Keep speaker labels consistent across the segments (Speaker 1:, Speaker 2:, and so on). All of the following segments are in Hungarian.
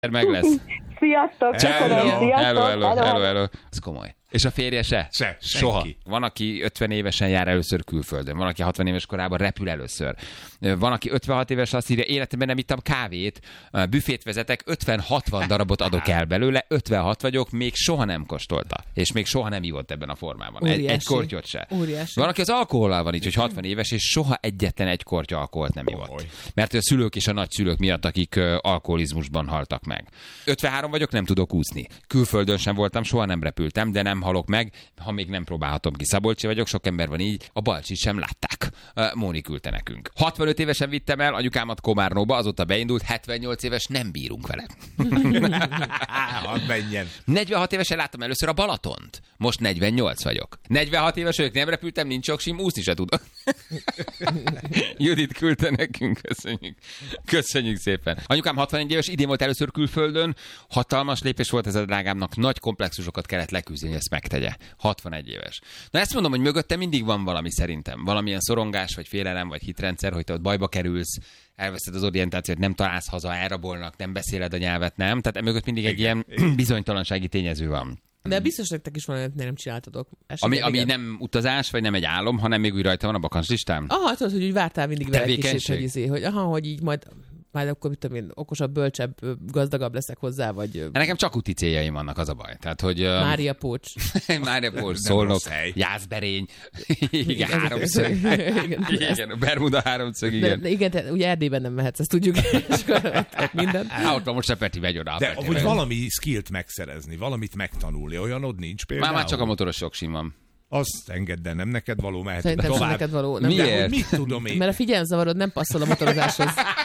Speaker 1: Meg lesz.
Speaker 2: Sziasztok, köszönöm, sziasztok.
Speaker 1: Hello. Ez komoly. És a férje se? Soha.
Speaker 3: Senki.
Speaker 1: Van, aki 50 évesen jár először külföldön, van, aki 60 éves korában repül először. Van, aki 56 éves azt írja, életemben nem ittam kávét, büfét vezetek, 50-60 darabot adok el belőle, 56 vagyok, még soha nem kóstolta. És még soha nem ivott ebben a formában. Egy kortyot se.
Speaker 4: Óriási.
Speaker 1: Van, aki az alkohollal van így, hogy 60 éves, és soha egyetlen egy kortya alkoholt nem ivott. Mert a szülők és a nagyszülők miatt, akik alkoholizmusban haltak meg. 53 vagyok, nem tudok úszni. Külföldön sem voltam, soha nem repültem, de nem halok meg, ha még nem próbálhatom ki. Szabolcsi vagyok, sok ember van így, a Balcsit sem látták. Móni küldte nekünk. 65 évesen vittem el anyukámat Komárnóba, azóta beindult, 78 éves, nem bírunk vele.
Speaker 3: Hadd menjen.
Speaker 1: 46 évesen láttam először a Balatont. Most 48 vagyok. 46 éves vagyok, nem repültem, nincs oksim, úszni se tudok. Judit küldte nekünk, köszönjük. Köszönjük szépen. Anyukám 61 éves, idén volt először külföldön, hatalmas lépés volt ez a drágámnak, nagy komplexusokat kellett leküzdeni, ezt megtegye. 61 éves. Na ezt mondom, hogy mögötte mindig van valami szerintem. Valamilyen szorongás, vagy félelem, vagy hitrendszer, hogy te ott bajba kerülsz, elveszed az orientációt, nem találsz haza, elrabolnak, nem beszéled a nyelvet, nem? Tehát mögött mindig egy ilyen bizonytalansági tényező van.
Speaker 4: De biztos nektek is van, hogy nem csináltatok.
Speaker 1: Ami nem utazás, vagy nem egy álom, hanem még úgy rajta van a bakancslistám?
Speaker 4: Aha, tudod, hogy úgy vártál mindig vele egy
Speaker 1: Tevékenység?
Speaker 4: kicsit, hogy így majd akkor mit tudom én, okosabb, bölcsebb, gazdagabb leszek hozzá, vagy...
Speaker 1: Nekem csak úti céljaim vannak, az a baj. Tehát, hogy...
Speaker 4: Mária Pócs.
Speaker 1: Mária Pócs, Szolnok, Jászberény, igen, háromszög. Igen, Bermuda háromszög, igen.
Speaker 4: De igen, te ugye Erdélyben nem mehetsz, ezt tudjuk. Minden.
Speaker 1: Ott van most a Peti megy oda.
Speaker 3: De hogy valami skillt megszerezni, valamit megtanulni, olyanod nincs például?
Speaker 1: Már csak a motoros jogsim van.
Speaker 3: Azt engedd, de nem neked való, mehet
Speaker 4: szerintem
Speaker 3: tovább.
Speaker 4: Neked való. Nem,
Speaker 1: miért?
Speaker 3: Mit tudom én?
Speaker 4: Mert a figyelmzavarod nem passzol a motorozáshoz.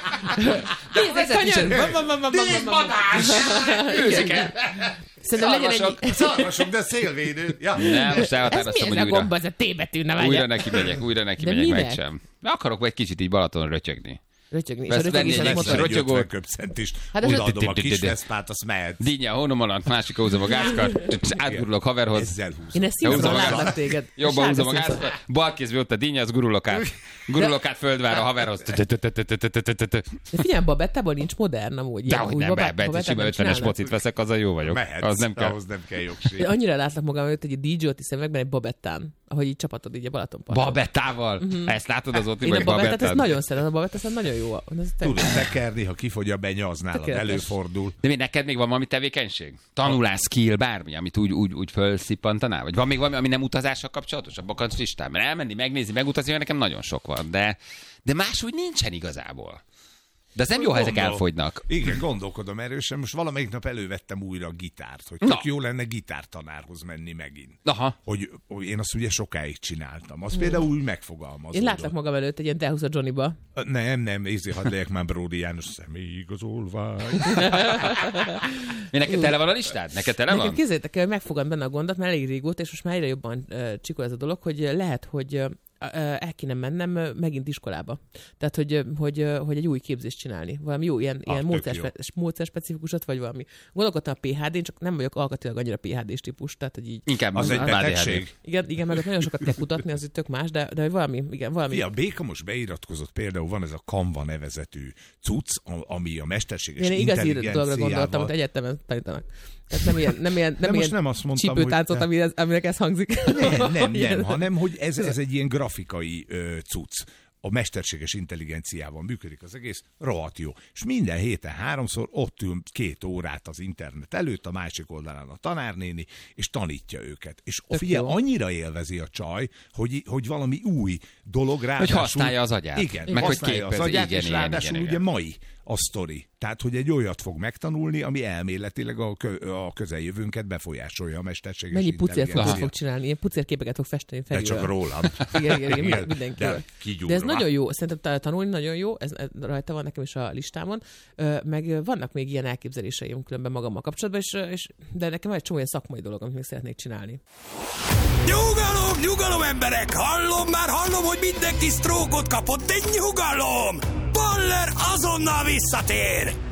Speaker 3: Tíz madás!
Speaker 1: Őzike!
Speaker 4: Szerintem legyen egy...
Speaker 3: Szarvasok, de szélvédő. Ja.
Speaker 1: Nem, most
Speaker 4: Ez
Speaker 1: elhatároztam,
Speaker 4: mi
Speaker 1: hogy
Speaker 4: ez a gomba, ez a T betű, nem
Speaker 1: újra neki megyek, meg sem. Akarok egy kicsit így Balaton rötyögni.
Speaker 4: Rötyögni.
Speaker 1: Vesz venni egy extra rötyögót.
Speaker 3: Hát odaadom a kis Veszpát, azt mehet.
Speaker 1: Dinnye a hónom alatt, másik húzom a gázkart, átgurulok haverhoz.
Speaker 3: Ezzel húzom.
Speaker 4: Én ezt szívesen látlak téged.
Speaker 1: Jobban húzom a gázkart, bal kézbe ott a dinnye, az gurulok át földvára a haverhoz.
Speaker 4: De figyelj, Babettából nincs modern amúgy.
Speaker 1: Dehogy nem, egy sima 50-es mocit veszek, azzal jó vagyok.
Speaker 3: Mehetsz, ahhoz nem kell jogség.
Speaker 4: Annyira látlak magam, hogy egy DJ-ot hiszem meg egy Babettán, ahogy így csapatod így a Balatonparton.
Speaker 1: Babettával? Ezt látod az ott,
Speaker 4: én
Speaker 1: meg
Speaker 4: a Babettát, ezt
Speaker 1: Babettán?
Speaker 4: nagyon szeretem, a Babettát, ez nagyon jó.
Speaker 3: Tudod tekerni, ha kifogy a benya, az nálad
Speaker 4: Tökéletes.
Speaker 3: előfordul.
Speaker 1: De mi neked még van valami tevékenység? Tanulás, skill, bármi, amit úgy felszippantanál? Vagy van még valami, ami nem utazással kapcsolatos a bakancslistán? Mert elmenni, megnézni, megutazni, nekem nagyon sok van, de máshogy nincsen igazából. De ez nem jó, ha ezek elfogynak.
Speaker 3: Igen, gondolkodom erősen. Most valamelyik nap elővettem újra a gitárt, hogy tök jó lenne gitártanárhoz menni megint.
Speaker 1: Aha.
Speaker 3: Hogy én azt ugye sokáig csináltam. Azt például úgy megfogalmazódott.
Speaker 4: Én látlak magam előtt egy ilyen Dehusza Johnnyba.
Speaker 3: Nem, hadd legyek már Bródi János személyigazolvány.
Speaker 1: Neked tele van a listád? Neked tele van?
Speaker 4: Nekem képzeljétek el, hogy megfogom benne a gondot, mert elég régóta, és most már egyre jobban csikol ez a dolog, hogy lehet, hogy el kéne mennem megint iskolába. Tehát, hogy egy új képzést csinálni. Valami jó, ilyen módszerspecifikusat, vagy valami. Gondolkodtam a PhD-n, csak nem vagyok alkatilag annyira PhD-s típus, tehát, hogy így...
Speaker 1: Inkább
Speaker 3: az egy betegség.
Speaker 4: Igen, meg ott nagyon sokat kell kutatni, az itt tök más, de hogy valami.
Speaker 3: A Béka most beiratkozott, például van ez a Canva nevezetű cucc, ami a mesterséges
Speaker 4: én
Speaker 3: intelligenciával...
Speaker 4: igazi dologra gondoltam, hogy egyetemen tanítanak. Tehát nem ilyen csípőtáncot, aminek ez hangzik.
Speaker 3: Nem, hanem hogy ez egy ilyen grafikai cucc. A mesterséges intelligenciával működik az egész, rohadt jó. És minden héten 3-szor ott ül 2 órát az internet előtt, a másik oldalán a tanárnéni, és tanítja őket. És figyelj, annyira élvezi a csaj, hogy valami új dolog ráadásul...
Speaker 1: Hogy használja az agyát.
Speaker 3: Igen,
Speaker 1: meg
Speaker 3: használja az agyát, és ráadásul
Speaker 1: igen.
Speaker 3: ugye mai a sztori. Tehát, hogy egy olyat fog megtanulni, ami elméletileg a közeljövőnket befolyásolja a mesterséges intelligencia.
Speaker 4: Mennyi pucér fog csinálni? Ilyen pucérképeket fog festeni Ferivel.
Speaker 3: De csak rólam.
Speaker 4: Igen, mindenkiről.
Speaker 3: De
Speaker 4: ez nagyon jó. Szerintem tanulni nagyon jó. Ez rajta van nekem is a listámon. Meg vannak még ilyen elképzeléseim különben magammal kapcsolatban, de nekem van egy csomó ilyen szakmai dolog, amit még szeretnék csinálni.
Speaker 5: Nyugalom emberek! Hallom, hogy mindenki sztrókot kapott, de nyugalom! Baller azonnal visszatér!